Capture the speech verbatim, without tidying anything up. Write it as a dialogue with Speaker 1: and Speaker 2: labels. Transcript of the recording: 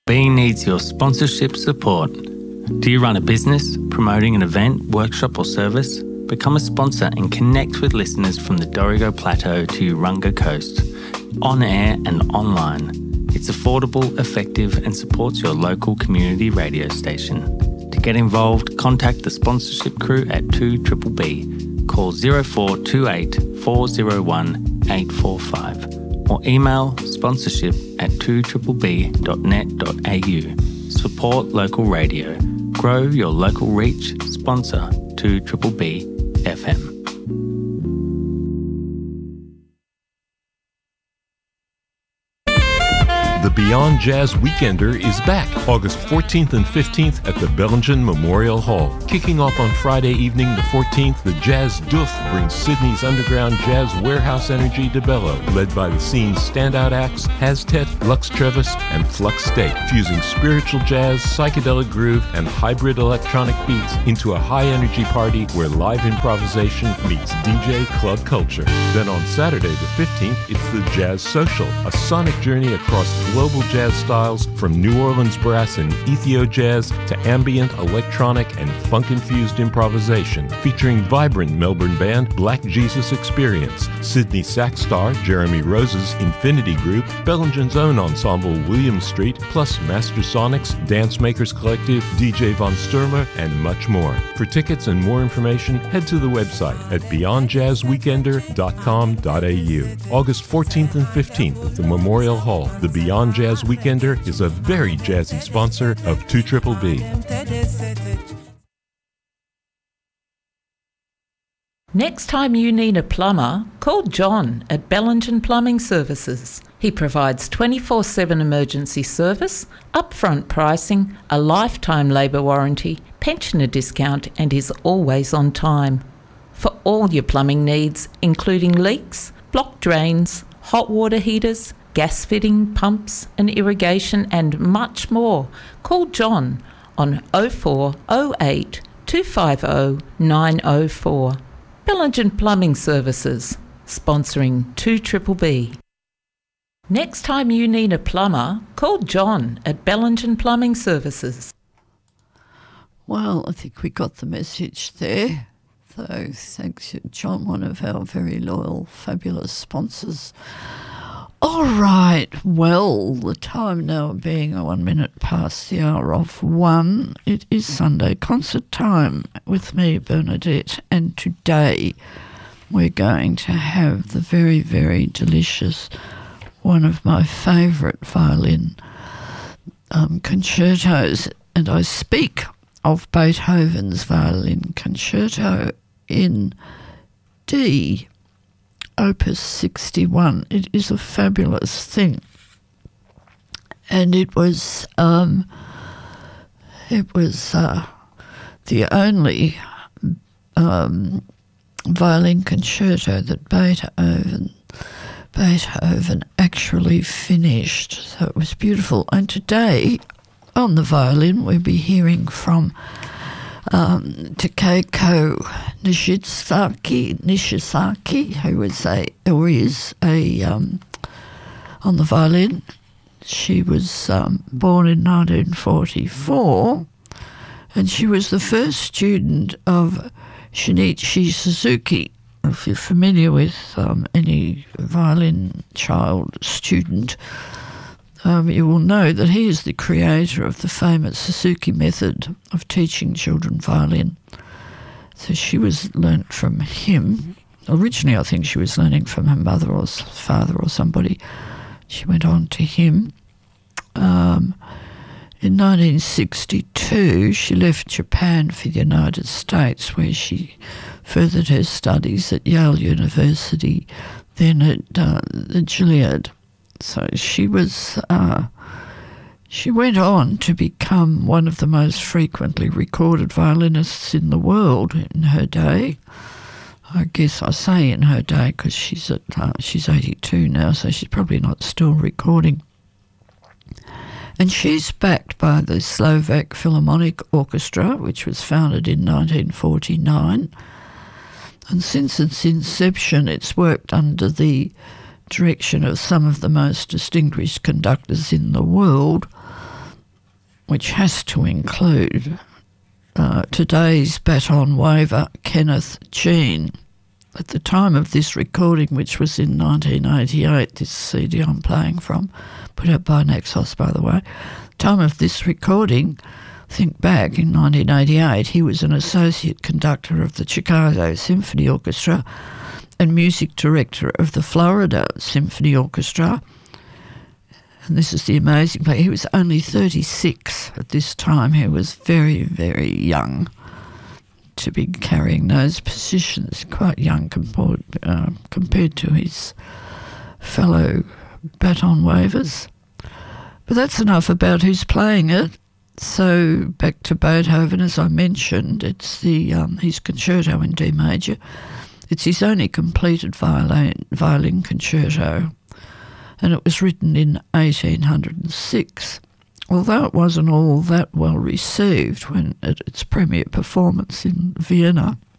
Speaker 1: B needs your sponsorship support. Do you run a business, promoting an event, workshop or service? Become a sponsor and connect with listeners from the Dorrigo Plateau to Urunga Coast, on air and online. It's affordable, effective and supports your local community radio station. To get involved, contact the sponsorship crew at two B B B. Call zero four two eight four zero one eight four five or email sponsorship at two b b b dot net dot a u. Support local radio. Grow your local reach. Sponsor two B B B F M.
Speaker 2: The Beyond Jazz Weekender is back August fourteenth and fifteenth at the Bellingen Memorial Hall. Kicking off on Friday evening the fourteenth, the Jazz Doof brings Sydney's underground jazz warehouse energy to Bellow, led by the scene's standout acts Haztet, Lux Trevis, and Flux State, fusing spiritual jazz, psychedelic groove, and hybrid electronic beats into a high-energy party where live improvisation meets D J club culture. Then on Saturday the fifteenth, it's the Jazz Social, a sonic journey across global jazz styles from New Orleans brass and Ethio jazz to ambient, electronic, and funk-infused improvisation, featuring vibrant Melbourne band Black Jesus Experience, Sydney sax star Jeremy Rose's Infinity Group, Bellingen's own ensemble William Street, plus Master Sonics, Dance Makers Collective, D J Von Sturmer, and much more. For tickets and more information, head to the website at beyond jazz weekender dot com dot a u. August fourteenth and fifteenth at the Memorial Hall. The Beyond Jazz Weekender is a very jazzy sponsor of two B B B.
Speaker 3: Next time you need a plumber, call John at Bellingen Plumbing Services. He provides twenty-four seven emergency service, upfront pricing, a lifetime labour warranty, pensioner discount, and is always on time. For all your plumbing needs, including leaks, blocked drains, hot water heaters, gas fitting, pumps and irrigation and much more, call John on oh four oh eight two five oh nine oh four. Bellingen Plumbing Services, sponsoring two B B B. Next time you need a plumber, call John at Bellingen Plumbing Services.
Speaker 4: Well, I think we got the message there. So thanks to John, one of our very loyal, fabulous sponsors. All right, well, the time now being one minute past the hour of one, it is Sunday concert time with me, Bernadette, and today we're going to have the very, very delicious, one of my favourite violin um, concertos, and I speak of Beethoven's Violin Concerto in D, Opus sixty-one. It is a fabulous thing, and it was um, it was uh, the only um, violin concerto that Beethoven Beethoven actually finished. So it was beautiful. And today, on the violin, we'll be hearing from Um, Takeko Nishisaki, Nishisaki, who is a, who is a, um, on the violin. She was um, born in nineteen forty-four, and she was the first student of Shinichi Suzuki. If you're familiar with um, any violin child student, Um, you will know that he is the creator of the famous Suzuki method of teaching children violin. So she was learnt from him. Originally, I think she was learning from her mother or father or somebody. She went on to him. Um, in nineteen sixty-two, she left Japan for the United States, where she furthered her studies at Yale University, then at uh, the Juilliard. So she was, uh, she went on to become one of the most frequently recorded violinists in the world in her day. I guess I say in her day because she's at uh, she's eighty-two now, so she's probably not still recording. And she's backed by the Slovak Philharmonic Orchestra, which was founded in nineteen forty-nine. And since its inception, it's worked under the direction of some of the most distinguished conductors in the world, which has to include uh, today's baton waver, Kenneth Jean. At the time of this recording, which was in nineteen eighty-eight, this C D I'm playing from, put out by Naxos, by the way, time of this recording, think back, in nineteen eighty-eight, he was an associate conductor of the Chicago Symphony Orchestra and music director of the Florida Symphony Orchestra. And this is the amazing part. He was only thirty-six at this time. He was very, very young to be carrying those positions, quite young compared, uh, compared to his fellow baton wavers. But that's enough about who's playing it. So back to Beethoven, as I mentioned, it's the um, his concerto in D major. It's his only completed violin, violin concerto, and it was written in eighteen oh six. Although it wasn't all that well received when at its premiere performance in Vienna,